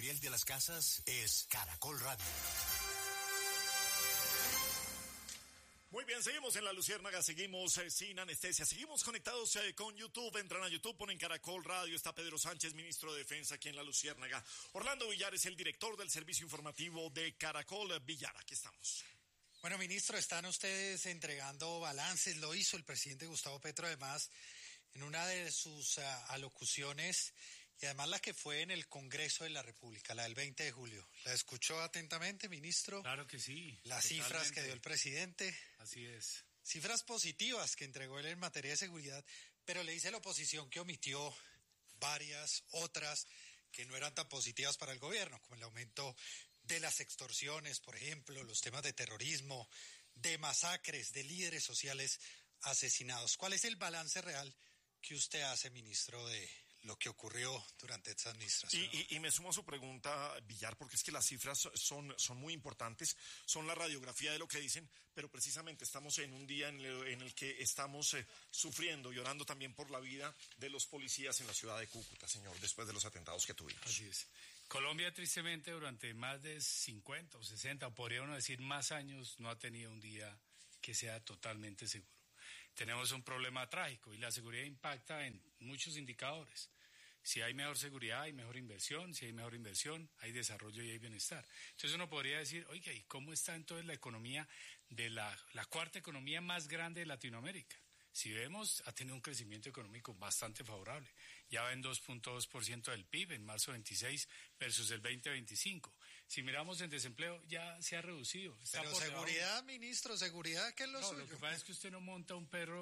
fiel de las casas es Caracol Radio. Muy bien, seguimos en La Luciérnaga, seguimos sin anestesia, seguimos conectados con YouTube. Entran a YouTube, ponen Caracol Radio. Está Pedro Sánchez, ministro de Defensa, aquí en La Luciérnaga. Orlando Villar es el director del servicio informativo de Caracol. Villar, aquí estamos. Bueno, ministro, están ustedes entregando balances. Lo hizo el presidente Gustavo Petro, además, en una de sus alocuciones, y además la que fue en el Congreso de la República, la del 20 de julio. ¿La escuchó atentamente, ministro? Claro que sí. Las cifras que dio el presidente. Así es. Cifras positivas que entregó él en materia de seguridad, pero le dice la oposición que omitió varias otras que no eran tan positivas para el gobierno, como el aumento de las extorsiones, por ejemplo, los temas de terrorismo, de masacres, de líderes sociales asesinados. ¿Cuál es el balance real que usted hace, ministro, de lo que ocurrió durante esta administración? Y me sumo a su pregunta, Villar, porque es que las cifras son muy importantes, son la radiografía de lo que dicen, pero precisamente estamos en un día en el que estamos sufriendo, llorando también por la vida de los policías en la ciudad de Cúcuta, señor, después de los atentados que tuvimos. Así es. Colombia, tristemente, durante más de 50 o 60, o podría uno decir más años, no ha tenido un día que sea totalmente seguro. Tenemos un problema trágico y la seguridad impacta en muchos indicadores. Si hay mejor seguridad, hay mejor inversión. Si hay mejor inversión, hay desarrollo y hay bienestar. Entonces uno podría decir, oiga, ¿y cómo está entonces la economía de la cuarta economía más grande de Latinoamérica? Si vemos, ha tenido un crecimiento económico bastante favorable. Ya va en 2.2% del PIB en marzo 26 versus el 2025. Si miramos en desempleo, ya se ha reducido. Pero seguridad, ministro, seguridad, ¿qué es lo suyo? Lo que pasa es que usted no monta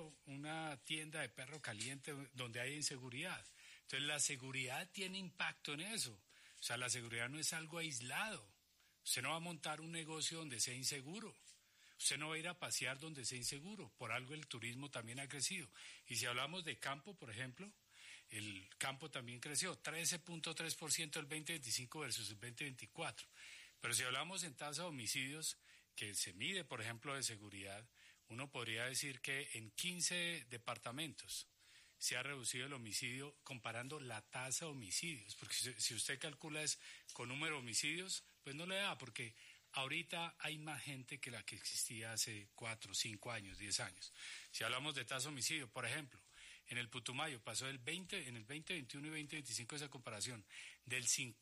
una tienda de perro caliente donde hay inseguridad. Entonces la seguridad tiene impacto en eso. O sea, la seguridad no es algo aislado. Usted no va a montar un negocio donde sea inseguro. Usted no va a ir a pasear donde sea inseguro. Por algo el turismo también ha crecido. Y si hablamos de campo, por ejemplo, el campo también creció 13.3% el 2025 versus el 2024. Pero si hablamos en tasa de homicidios, que se mide, por ejemplo, de seguridad, uno podría decir que en 15 departamentos se ha reducido el homicidio comparando la tasa de homicidios. Porque si usted calcula es con número de homicidios, pues no le da, porque ahorita hay más gente que la que existía hace 4, 5 años, 10 años. Si hablamos de tasa de homicidio, por ejemplo, en el Putumayo pasó en el 2021 y 2025 esa comparación, del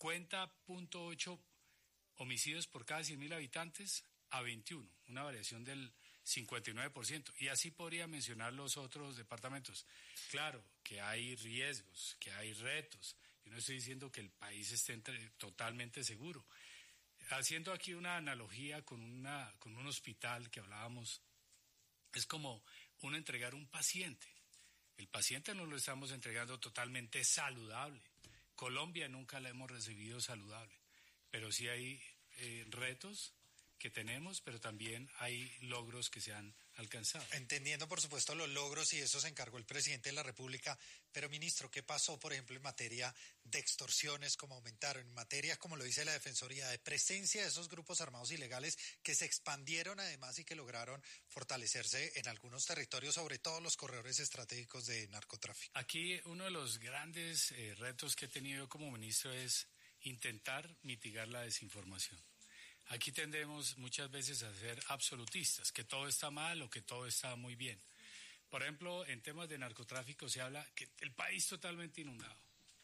50.8 homicidios por cada 100.000 habitantes a 21, una variación del 59%. Y así podría mencionar los otros departamentos. Claro que hay riesgos, que hay retos. Yo no estoy diciendo que el país esté totalmente seguro. Haciendo aquí una analogía con un hospital que hablábamos, es como uno entregar un paciente. El paciente no lo estamos entregando totalmente saludable. Colombia nunca la hemos recibido saludable, pero sí hay retos que tenemos, pero también hay logros que se han alcanzado. Entendiendo, por supuesto, los logros, y eso se encargó el presidente de la República, pero, ministro, ¿qué pasó, por ejemplo, en materia de extorsiones, cómo aumentaron, en materia, como lo dice la Defensoría, de presencia de esos grupos armados ilegales que se expandieron además y que lograron fortalecerse en algunos territorios, sobre todo los corredores estratégicos de narcotráfico? Aquí uno de los grandes retos que he tenido yo como ministro es intentar mitigar la desinformación. Aquí tendemos muchas veces a ser absolutistas, que todo está mal o que todo está muy bien. Por ejemplo, en temas de narcotráfico se habla que el país totalmente inundado.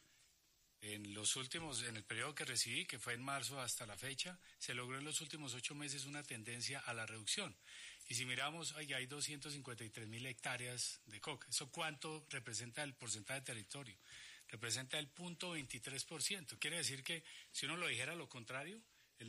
En el periodo que recibí, que fue en marzo hasta la fecha, se logró en los últimos 8 meses una tendencia a la reducción. Y si miramos, hay 253.000 hectáreas de coca. ¿Eso cuánto representa el porcentaje de territorio? Representa el 0.23%. Quiere decir que si uno lo dijera lo contrario, el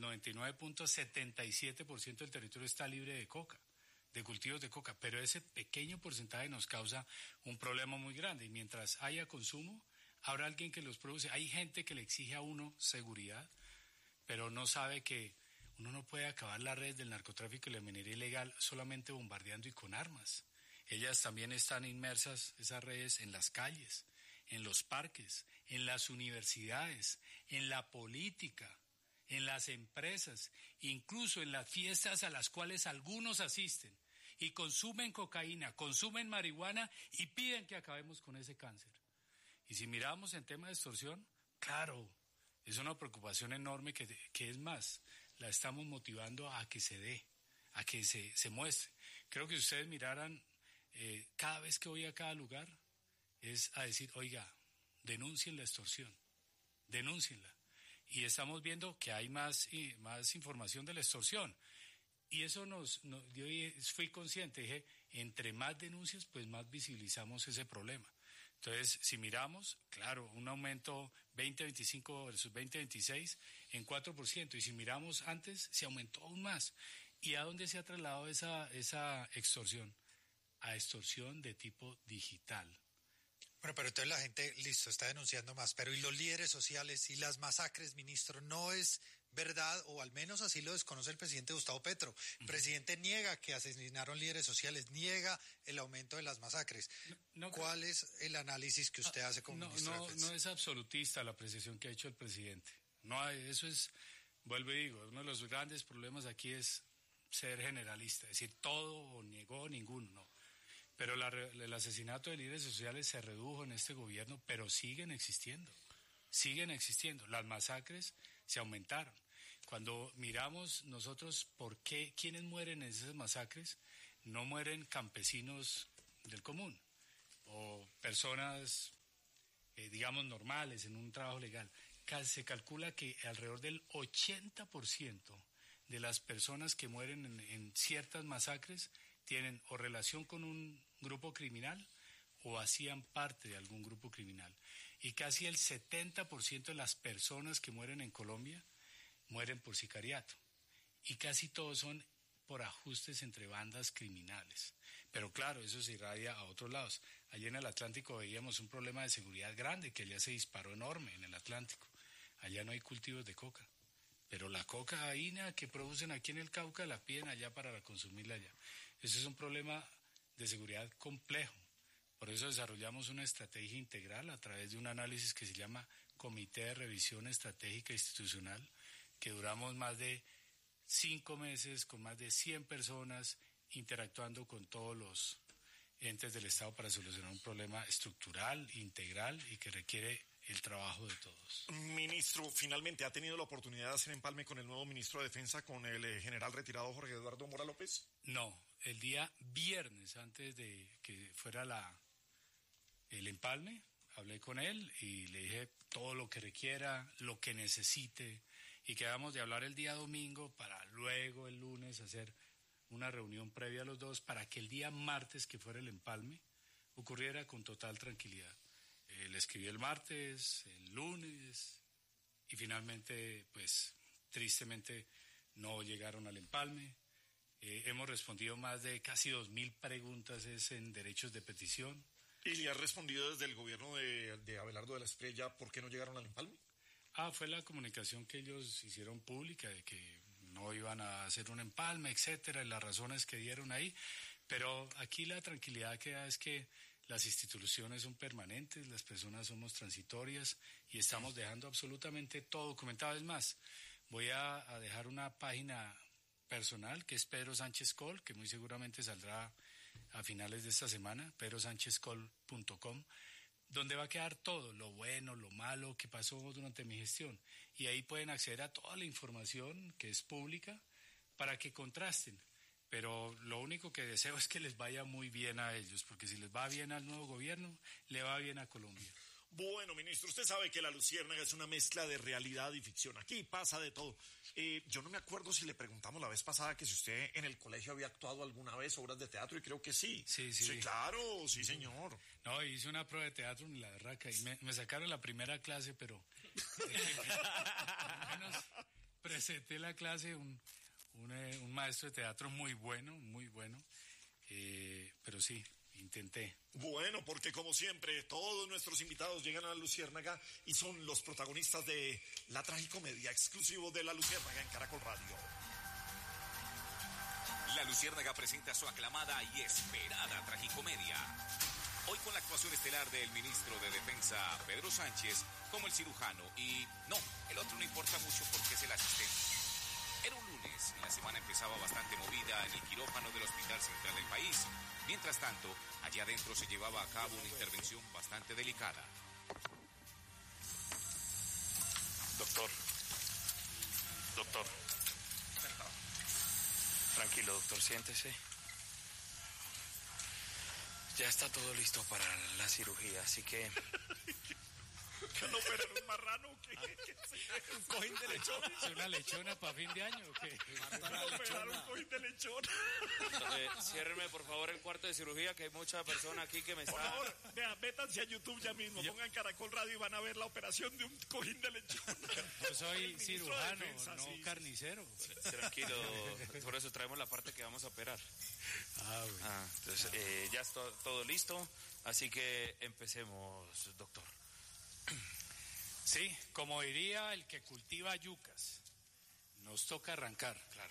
99.77% del territorio está libre de coca, de cultivos de coca, pero ese pequeño porcentaje nos causa un problema muy grande, y mientras haya consumo, habrá alguien que los produce. Hay gente que le exige a uno seguridad, pero no sabe que uno no puede acabar la red del narcotráfico y la minería ilegal solamente bombardeando y con armas. Ellas también están inmersas, esas redes, en las calles, en los parques, en las universidades, en la política, en las empresas, incluso en las fiestas a las cuales algunos asisten y consumen cocaína, consumen marihuana y piden que acabemos con ese cáncer. Y si miramos en tema de extorsión, claro, Es una preocupación enorme que es más, la estamos motivando a que se dé, a que se muestre. Creo que si ustedes miraran, cada vez que voy a cada lugar, es a decir, oiga, denuncien la extorsión, denúncienla. Y estamos viendo que hay más información de la extorsión. Y eso yo fui consciente, dije, entre más denuncias, pues más visibilizamos ese problema. Entonces, si miramos, claro, un aumento 2025 versus 2026 en 4%, y si miramos antes, se aumentó aún más. ¿Y a dónde se ha trasladado esa extorsión? A extorsión de tipo digital. Bueno, pero entonces la gente, listo, está denunciando más, pero ¿y los líderes sociales y las masacres, ministro? ¿No es verdad, o al menos así lo desconoce el presidente Gustavo Petro? El presidente niega que asesinaron líderes sociales, niega el aumento de las masacres. ¿Cuál es el análisis que usted hace como ministro de Defensa? No es absolutista la apreciación que ha hecho el presidente. No, eso es, vuelvo y digo, uno de los grandes problemas aquí es ser generalista, es decir, todo o negó ninguno, no. Pero el asesinato de líderes sociales se redujo en este gobierno, pero siguen existiendo. Las masacres se aumentaron. Cuando miramos nosotros quiénes mueren en esas masacres, no mueren campesinos del común o personas, digamos, normales en un trabajo legal. Se calcula que alrededor del 80% de las personas que mueren en ciertas masacres tienen o relación con un grupo criminal o hacían parte de algún grupo criminal. Y casi el 70% de las personas que mueren en Colombia mueren por sicariato. Y casi todos son por ajustes entre bandas criminales. Pero claro, eso se irradia a otros lados. Allí en el Atlántico veíamos un problema de seguridad grande, que allá se disparó enorme en el Atlántico. Allá no hay cultivos de coca. Pero la cocaína que producen aquí en el Cauca la piden allá para consumirla allá. Ese es un problema de seguridad complejo. Por eso desarrollamos una estrategia integral a través de un análisis que se llama Comité de Revisión Estratégica Institucional, que duramos más de 5 meses con más de 100 personas interactuando con todos los entes del Estado para solucionar un problema estructural, integral y que requiere el trabajo de todos. Ministro, finalmente, ¿ha tenido la oportunidad de hacer empalme con el nuevo ministro de Defensa, con el general retirado Jorge Eduardo Mora López? No, el día viernes, antes de que fuera el empalme, hablé con él y le dije todo lo que requiera, lo que necesite, y quedamos de hablar el día domingo para luego el lunes hacer una reunión previa a los dos para que el día martes, que fuera el empalme, ocurriera con total tranquilidad. Le escribí el martes, el lunes, y finalmente, pues, tristemente no llegaron al empalme. Hemos respondido más de casi 2.000 preguntas en derechos de petición. ¿Y le ha respondido desde el gobierno de Abelardo de la Espriella por qué no llegaron al empalme? Fue la comunicación que ellos hicieron pública de que no iban a hacer un empalme, etcétera, y las razones que dieron ahí. Pero aquí la tranquilidad que da es que las instituciones son permanentes, las personas somos transitorias y estamos dejando absolutamente todo documentado. Es más, voy a dejar una página personal que es Pedro Sánchez Col, que muy seguramente saldrá a finales de esta semana, pedrosanchezcol.com, donde va a quedar todo, lo bueno, lo malo que pasó durante mi gestión. Y ahí pueden acceder a toda la información que es pública para que contrasten. Pero lo único que deseo es que les vaya muy bien a ellos, porque si les va bien al nuevo gobierno, le va bien a Colombia. Bueno, ministro, usted sabe que La Luciérnaga es una mezcla de realidad y ficción. Aquí pasa de todo. Yo no me acuerdo si le preguntamos la vez pasada que si usted en el colegio había actuado alguna vez obras de teatro, y creo que sí. Sí. Sí, claro, sí, señor. No, hice una prueba de teatro en la Berraca y me sacaron la primera clase, pero al menos presenté la clase, un maestro de teatro muy bueno, pero sí, intenté. Bueno, porque como siempre, todos nuestros invitados llegan a La Luciérnaga y son los protagonistas de la tragicomedia, exclusivo de La Luciérnaga en Caracol Radio. La Luciérnaga presenta su aclamada y esperada tragicomedia. Hoy con la actuación estelar del ministro de Defensa, Pedro Sánchez, como el cirujano, y no, el otro no importa mucho porque es el asistente. Era un lunes y la semana empezaba bastante movida en el quirófano del Hospital Central del país. Mientras tanto, allá adentro se llevaba a cabo una intervención bastante delicada. Doctor. Tranquilo, doctor, siéntese. Ya está todo listo para la cirugía, así que... ¿Que no operar un marrano o qué? ¿Un cojín de lechón? ¿Es una lechona para fin de año o qué? ¿Operar un cojín de lechón? Ciérreme, por favor, el cuarto de cirugía, que hay mucha persona aquí que me está... Por favor, vean, métanse a YouTube ya mismo, pongan Caracol Radio y van a ver la operación de un cojín de lechón. Yo soy cirujano, no carnicero. Tranquilo, por eso traemos la parte que vamos a operar. Bueno. Entonces, ya está todo listo, así que empecemos, doctor. Sí, como diría el que cultiva yucas, nos toca arrancar. Claro.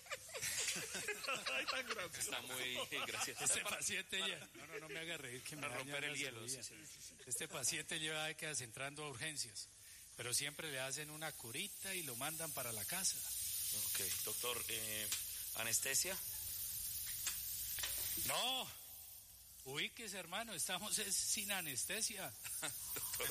Ay, tan gracioso. Está muy gracioso. Este paciente ya... No me haga reír que me Para daña romper el la hielo. cirugía. Sí. Este paciente lleva décadas entrando a urgencias, pero siempre le hacen una curita y lo mandan para la casa. Ok, doctor, ¿anestesia? No, ubíquese, hermano, estamos sin anestesia. Doctor,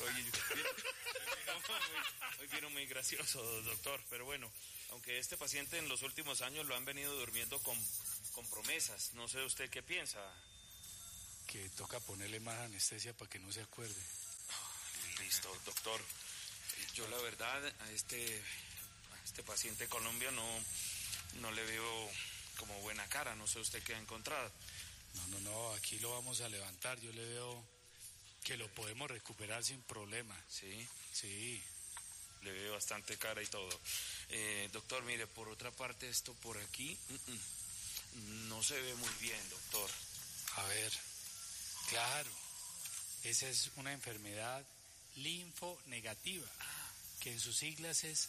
hoy vino muy gracioso, doctor, pero bueno, aunque este paciente en los últimos años lo han venido durmiendo con promesas, no sé usted qué piensa. Que toca ponerle más anestesia para que no se acuerde. Listo, doctor. Yo la verdad a este paciente Colombia no le veo como buena cara, no sé usted qué ha encontrado. No, aquí lo vamos a levantar, yo le veo que lo podemos recuperar sin problema. Sí. Sí. Le veo bastante cara y todo. Doctor, mire, por otra parte, esto por aquí no se ve muy bien, doctor. A ver, claro, esa es una enfermedad linfonegativa, que en sus siglas es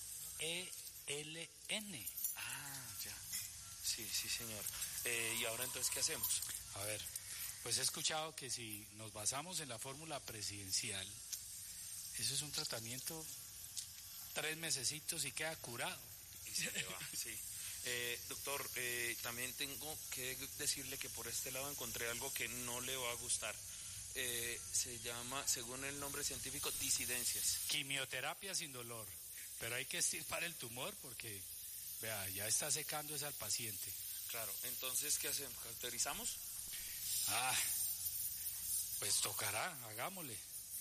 ELN. Ya. Sí, señor. ¿Y ahora entonces qué hacemos? A ver, pues he escuchado que si nos basamos en la fórmula presidencial, eso es un tratamiento 3 mesecitos y queda curado. Y se le va, sí. Doctor, también tengo que decirle que por este lado encontré algo que no le va a gustar. Se llama, según el nombre científico, disidencias. Quimioterapia sin dolor, pero hay que extirpar el tumor porque, vea, ya está secando eso al paciente. Claro, entonces, ¿qué hacemos? ¿Cauterizamos? Pues tocará, hagámosle.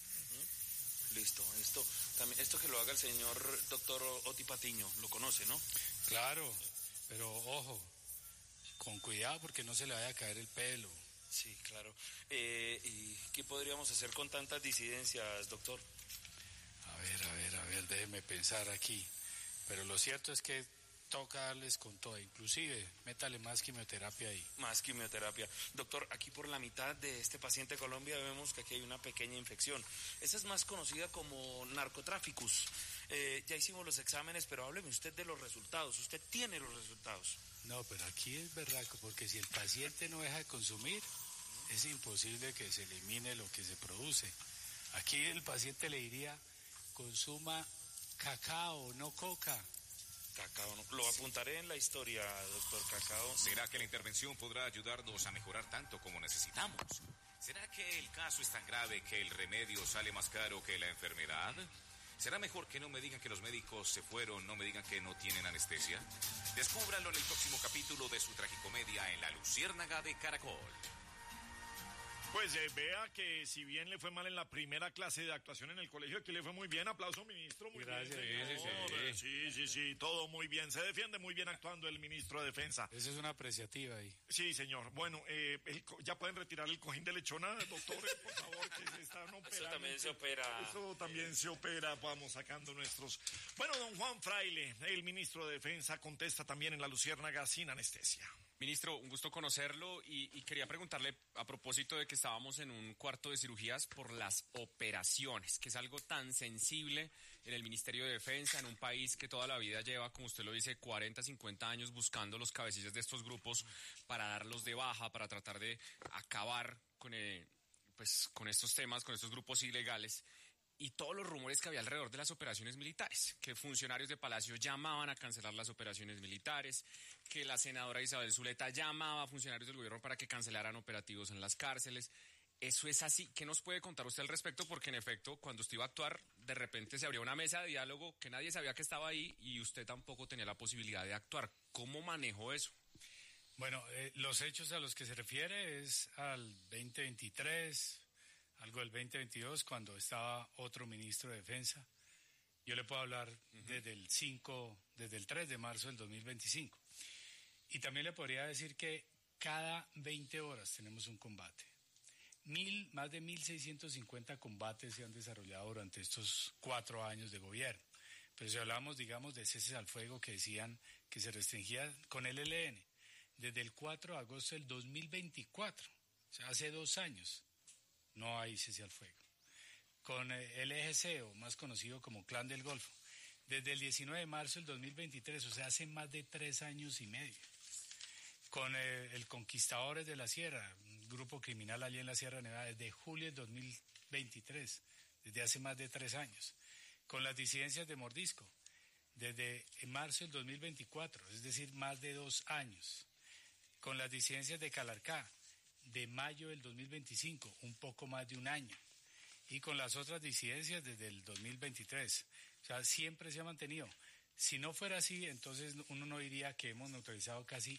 Listo. También, esto que lo haga el señor doctor Oti Patiño, lo conoce, ¿no? Claro, pero ojo, con cuidado porque no se le vaya a caer el pelo. Sí, claro. ¿Y qué podríamos hacer con tantas disidencias, doctor? A ver, déjeme pensar aquí. Pero lo cierto es que toca darles con todo, inclusive métale más quimioterapia ahí. Más quimioterapia. Doctor, aquí por la mitad de este paciente de Colombia vemos que aquí hay una pequeña infección. Esa es más conocida como narcotráficus. Ya hicimos los exámenes, pero hábleme usted de los resultados. Usted tiene los resultados. No, pero aquí es berraco, porque si el paciente no deja de consumir, es imposible que se elimine lo que se produce. Aquí el paciente le diría, consuma cacao, no coca. Cacao, no. Lo apuntaré en la historia, doctor Cacao. ¿Será que la intervención podrá ayudarnos a mejorar tanto como necesitamos? ¿Será que el caso es tan grave que el remedio sale más caro que la enfermedad? ¿Será mejor que no me digan que los médicos se fueron, no me digan que no tienen anestesia? Descúbralo en el próximo capítulo de su tragicomedia en La Luciérnaga de Caracol. Pues vea que si bien le fue mal en la primera clase de actuación en el colegio, aquí le fue muy bien. Aplauso, ministro. Muy Gracias, bien, señor. Sí, todo muy bien. Se defiende muy bien actuando el ministro de Defensa. Esa es una apreciativa ahí. Sí, señor. Bueno, ya pueden retirar el cojín de lechona, doctor, por favor, que se están operando. Eso también se opera. Eso también se opera. Vamos sacando nuestros... Bueno, don Juan Fraile, el ministro de Defensa, contesta también en La Luciérnaga sin anestesia. Ministro, un gusto conocerlo y quería preguntarle a propósito de que estábamos en un cuarto de cirugías por las operaciones, que es algo tan sensible en el Ministerio de Defensa, en un país que toda la vida lleva, como usted lo dice, 40, 50 años buscando los cabecillas de estos grupos para darlos de baja, para tratar de acabar con estos temas, con estos grupos ilegales. Y todos los rumores que había alrededor de las operaciones militares, que funcionarios de Palacio llamaban a cancelar las operaciones militares, que la senadora Isabel Zuleta llamaba a funcionarios del gobierno para que cancelaran operativos en las cárceles. ¿Eso es así? ¿Qué nos puede contar usted al respecto? Porque en efecto, cuando usted iba a actuar, de repente se abrió una mesa de diálogo que nadie sabía que estaba ahí y usted tampoco tenía la posibilidad de actuar. ¿Cómo manejó eso? Bueno, los hechos a los que se refiere es al 2023, algo del 2022, cuando estaba otro ministro de Defensa. Yo le puedo hablar desde el 3 de marzo del 2025. Y también le podría decir que cada 20 horas tenemos un combate. Más de 1.650 combates se han desarrollado durante estos 4 años de gobierno. Pero si hablamos, digamos, de ceses al fuego que decían que se restringía con el ELN, desde el 4 de agosto del 2024, o sea, hace 2 años, no hay cese al fuego. Con el EGC, o más conocido como Clan del Golfo, desde el 19 de marzo del 2023, o sea, hace más de 3 años y medio. Con el Conquistadores de la Sierra, un grupo criminal allí en la Sierra Nevada, desde julio del 2023, desde hace más de 3 años. Con las disidencias de Mordisco, desde marzo del 2024, es decir, más de 2 años. Con las disidencias de Calarcá, de mayo del 2025, un poco más de 1 año. Y con las otras disidencias desde el 2023. O sea, siempre se ha mantenido. Si no fuera así, entonces uno no diría que hemos neutralizado casi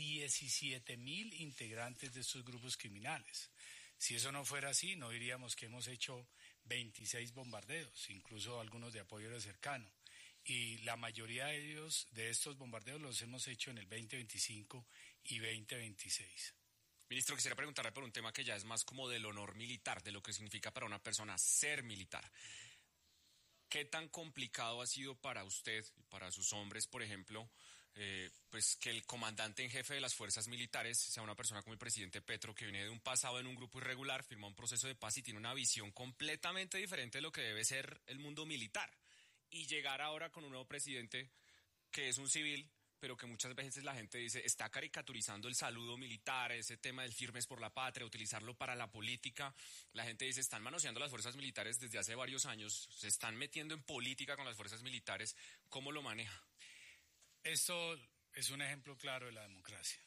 17.000 integrantes de estos grupos criminales. Si eso no fuera así, no diríamos que hemos hecho 26 bombardeos, incluso algunos de apoyo cercano. Y la mayoría de ellos, de estos bombardeos, los hemos hecho en el 2025 y 2026. Ministro, quisiera preguntarle por un tema que ya es más como del honor militar, de lo que significa para una persona ser militar. ¿Qué tan complicado ha sido para usted y para sus hombres, por ejemplo, pues que el comandante en jefe de las fuerzas militares sea una persona como el presidente Petro, que viene de un pasado en un grupo irregular, firmó un proceso de paz y tiene una visión completamente diferente de lo que debe ser el mundo militar, y llegar ahora con un nuevo presidente que es un civil, pero que muchas veces la gente dice está caricaturizando el saludo militar, ese tema del firmes por la patria, utilizarlo para la política? La gente dice están manoseando las fuerzas militares desde hace varios años, se están metiendo en política con las fuerzas militares. ¿Cómo lo maneja? Esto es un ejemplo claro de la democracia.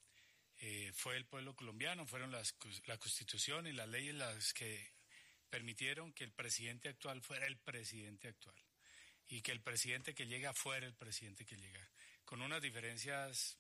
Fue el pueblo colombiano, fueron la Constitución y las leyes las que permitieron que el presidente actual fuera el presidente actual y que el presidente que llega fuera el presidente que llega, con unas diferencias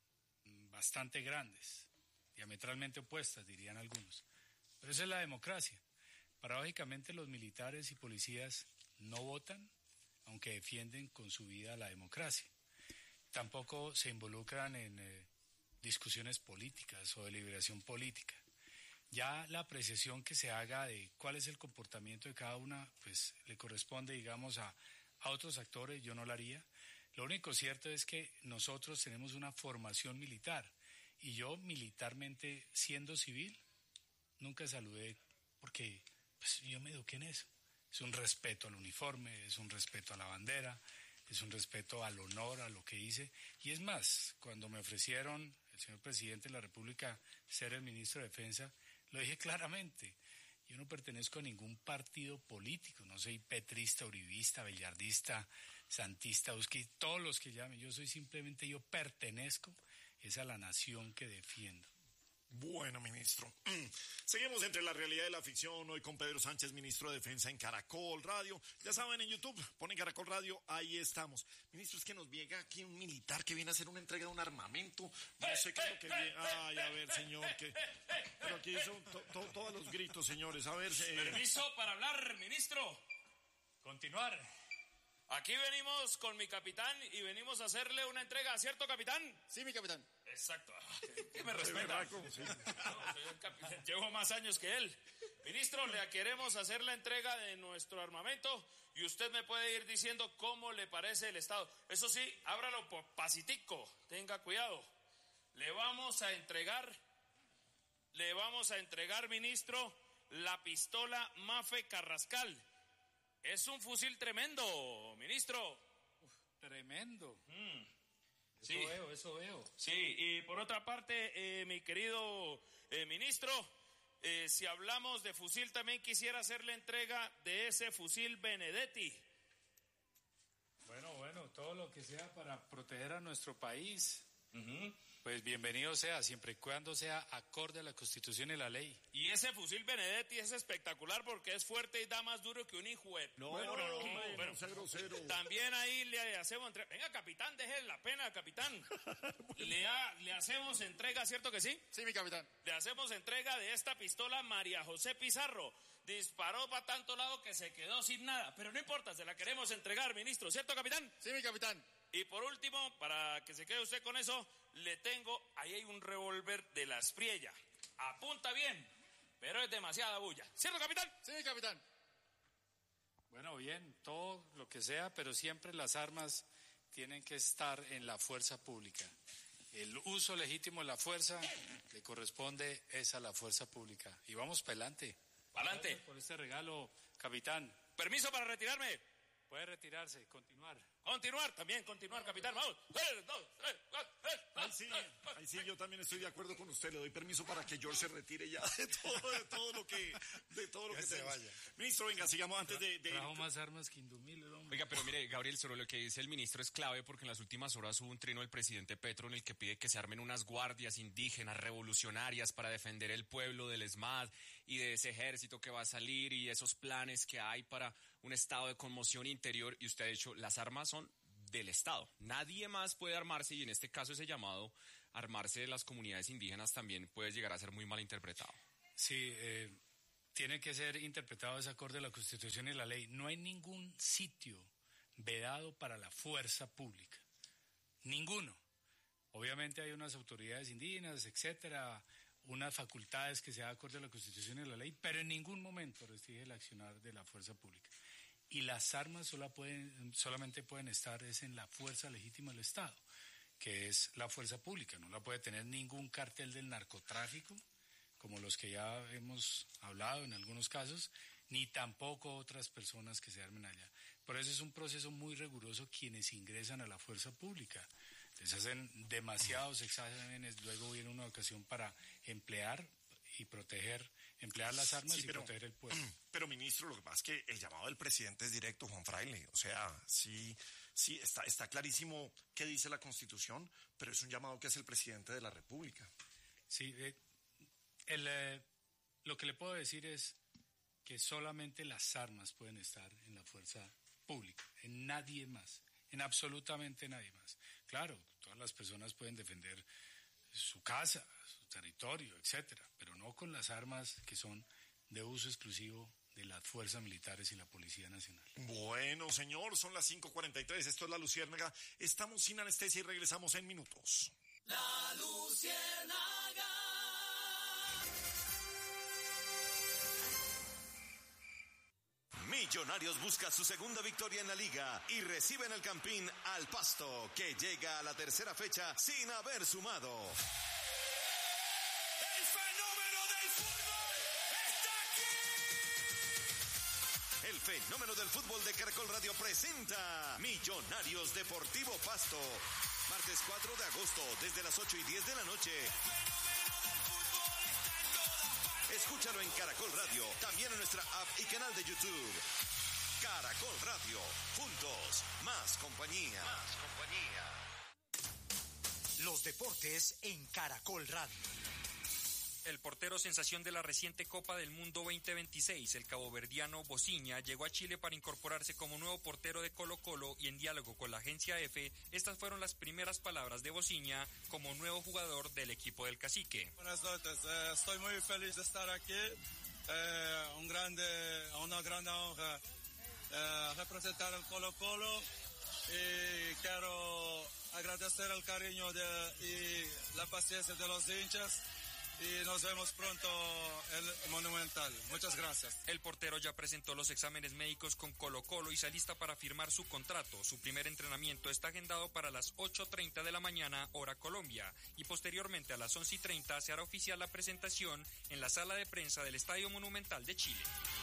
bastante grandes, diametralmente opuestas, dirían algunos. Pero esa es la democracia. Paradójicamente, los militares y policías no votan, aunque defienden con su vida la democracia. Tampoco se involucran en discusiones políticas o de deliberación política. Ya la apreciación que se haga de cuál es el comportamiento de cada una, pues le corresponde, digamos, a otros actores. Yo no la haría. Lo único cierto es que nosotros tenemos una formación militar y yo militarmente, siendo civil, nunca saludé porque pues, yo me eduqué en eso. Es un respeto al uniforme, es un respeto a la bandera, es un respeto al honor, a lo que hice. Y es más, cuando me ofrecieron el señor presidente de la República ser el ministro de Defensa, lo dije claramente. Yo no pertenezco a ningún partido político, no soy petrista, uribista, bellardista, santista, todos los que llamen. Yo pertenezco es a la nación que defiendo. Bueno, ministro, seguimos entre la realidad y la ficción, hoy con Pedro Sánchez, ministro de Defensa en Caracol Radio. Ya saben, en YouTube, ponen Caracol Radio, ahí estamos. Ministro, es que nos llega aquí un militar que viene a hacer una entrega de un armamento. No sé qué es lo que viene. Ay, a ver, señor, que... Pero aquí son todos los gritos, señores. A ver... Permiso para hablar, ministro. Continuar. Aquí venimos con mi capitán y venimos a hacerle una entrega, ¿cierto, capitán? Sí, mi capitán. Exacto. ¿Qué me respeta? Sí. No, soy el capitán. Llevo más años que él. Ministro, le queremos hacer la entrega de nuestro armamento y usted me puede ir diciendo cómo le parece el estado. Eso sí, ábralo pacitico, tenga cuidado. Le vamos a entregar, ministro, la pistola Mafe Carrascal. Es un fusil tremendo, ministro. Tremendo. Sí. Eso veo. Sí, y por otra parte, mi querido ministro, si hablamos de fusil, también quisiera hacerle entrega de ese fusil Benedetti. Bueno, todo lo que sea para proteger a nuestro país, Pues bienvenido sea, siempre y cuando sea acorde a la Constitución y la ley. Y ese fusil Benedetti es espectacular porque es fuerte y da más duro que un hijo de... Bueno, sea grosero. También ahí le hacemos entrega. Venga, capitán, deje la pena, capitán. Le hacemos entrega, ¿cierto que sí? Sí, mi capitán. Le hacemos entrega de esta pistola María José Pizarro. Disparó para tanto lado que se quedó sin nada. Pero no importa, se la queremos entregar, ministro, ¿cierto, capitán? Sí, mi capitán. Y por último, para que se quede usted con eso, le tengo, ahí hay un revólver de la Espriella. Apunta bien, pero es demasiada bulla. ¿Cierto, capitán? Sí, mi capitán. Bueno, bien, todo lo que sea, pero siempre las armas tienen que estar en la fuerza pública. El uso legítimo de la fuerza le corresponde es a la fuerza pública. Y vamos para adelante. Adelante. Gracias por este regalo, capitán. Permiso para retirarme. Puede retirarse, continuar. Continuar, capitán. Vamos. Ahí sí, yo también estoy de acuerdo con usted. Le doy permiso para que George se retire ya de todo lo que se tenemos. vaya. Ministro, venga, sigamos antes de Trajo más armas que Indumil, hombre. Oiga, pero mire, Gabriel, sobre lo que dice el ministro es clave porque en las últimas horas hubo un trino del presidente Petro en el que pide que se armen unas guardias indígenas revolucionarias para defender el pueblo del ESMAD y de ese ejército que va a salir y esos planes que hay para un estado de conmoción interior. Y usted ha dicho, las armas son del Estado. Nadie más puede armarse y en este caso ese llamado a armarse de las comunidades indígenas también puede llegar a ser muy mal interpretado. Sí, tiene que ser interpretado desacorde a la Constitución y la ley. No hay ningún sitio vedado para la fuerza pública. Ninguno. Obviamente hay unas autoridades indígenas, etcétera, unas facultades que sean acorde a la Constitución y la ley, pero en ningún momento restringe el accionar de la fuerza pública. Y las armas solamente pueden estar en la fuerza legítima del Estado, que es la fuerza pública. No la puede tener ningún cartel del narcotráfico, como los que ya hemos hablado en algunos casos, ni tampoco otras personas que se armen allá. Por eso es un proceso muy riguroso quienes ingresan a la fuerza pública. Les hacen demasiados exámenes, luego viene una ocasión para emplear las armas y proteger el pueblo. Pero, ministro, lo que pasa es que el llamado del presidente es directo, Juan Fraile. O sea, sí, está clarísimo qué dice la Constitución, pero es un llamado que hace el presidente de la República. Sí, lo que le puedo decir es que solamente las armas pueden estar en la fuerza pública, en nadie más, en absolutamente nadie más. Claro, todas las personas pueden defender su casa, su territorio, etcétera, pero no con las armas que son de uso exclusivo de las fuerzas militares y la Policía Nacional. Bueno, señor, son las 5:43, esto es La Luciérnaga, estamos sin anestesia y regresamos en minutos. La Luciérnaga. Millonarios busca su segunda victoria en la liga y recibe en el Campín al Pasto, que llega a la tercera fecha sin haber sumado. ¡El fenómeno del fútbol está aquí! El fenómeno del fútbol de Caracol Radio presenta Millonarios Deportivo Pasto. Martes 4 de agosto, desde las 8:10 de la noche. Escúchalo en Caracol Radio, también en nuestra app y canal de YouTube. Caracol Radio, juntos, más compañía. Los deportes en Caracol Radio. El portero sensación de la reciente Copa del Mundo 2026, el caboverdiano Bociña, llegó a Chile para incorporarse como nuevo portero de Colo-Colo y en diálogo con la agencia EFE, estas fueron las primeras palabras de Bociña como nuevo jugador del equipo del Cacique. Buenas noches, estoy muy feliz de estar aquí, una gran honra representar al Colo-Colo y quiero agradecer el cariño y la paciencia de los hinchas. Y nos vemos pronto en el Monumental. Muchas gracias. El portero ya presentó los exámenes médicos con Colo-Colo y se alista para firmar su contrato. Su primer entrenamiento está agendado para las 8:30 de la mañana, hora Colombia. Y posteriormente a las 11:30 se hará oficial la presentación en la sala de prensa del Estadio Monumental de Chile.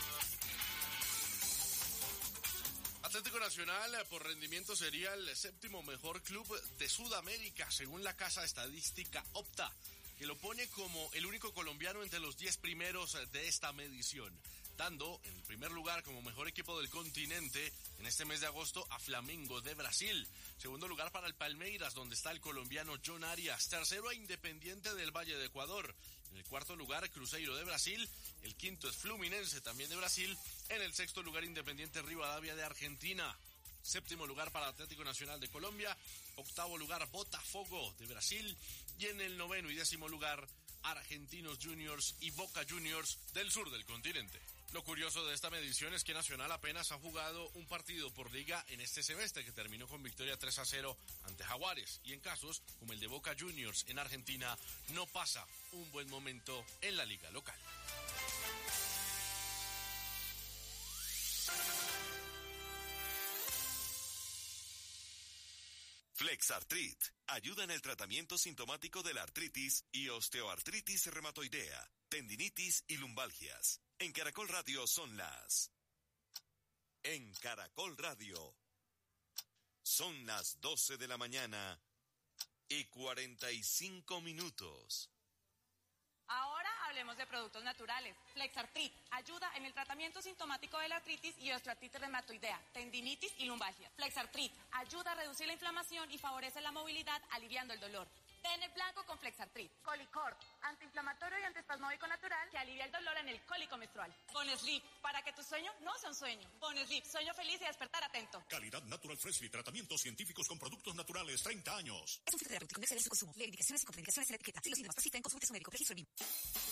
Atlético Nacional por rendimiento sería el séptimo mejor club de Sudamérica, según la casa estadística Opta, que lo pone como el único colombiano entre los 10 primeros de esta medición. dando en el primer lugar como mejor equipo del continente en este mes de agosto a Flamengo de Brasil. Segundo lugar para el Palmeiras, donde está el colombiano John Arias. Tercero a Independiente del Valle de Ecuador. En el cuarto lugar, Cruzeiro de Brasil. El quinto es Fluminense, también de Brasil. En el sexto lugar, Independiente Rivadavia de Argentina. Séptimo lugar para Atlético Nacional de Colombia. Octavo lugar, Botafogo de Brasil. Y en el noveno y décimo lugar, Argentinos Juniors y Boca Juniors del sur del continente. Lo curioso de esta medición es que Nacional apenas ha jugado un partido por liga en este semestre, que terminó con victoria 3-0 ante Jaguares. Y en casos como el de Boca Juniors en Argentina, no pasa un buen momento en la liga local. Flexartrit ayuda en el tratamiento sintomático de la artritis y osteoartritis reumatoidea, tendinitis y lumbalgias. En Caracol Radio son las... En Caracol Radio son las 12 de la mañana y 45 minutos. Ahora hablemos de productos naturales. Flexartrit ayuda en el tratamiento sintomático de la artritis y osteoartritis reumatoidea, tendinitis y lumbalgia. Flexartrit ayuda a reducir la inflamación y favorece la movilidad, aliviando el dolor. Ten el blanco con Flexartrit. Colicort, antiinflamatorio y antiespasmódico natural que alivia el dolor en el cólico menstrual. Bonesleep, para que tu sueño no sea un sueño. Bonesleep, sueño feliz y despertar atento. Calidad Natural Freshly, tratamientos científicos con productos naturales, 30 años. Es un filtro terapéutico, no excede su consumo. Lee indicaciones y contraindicaciones en la etiqueta. Si los síntomas persisten, consulte a su médico. Registro BIM.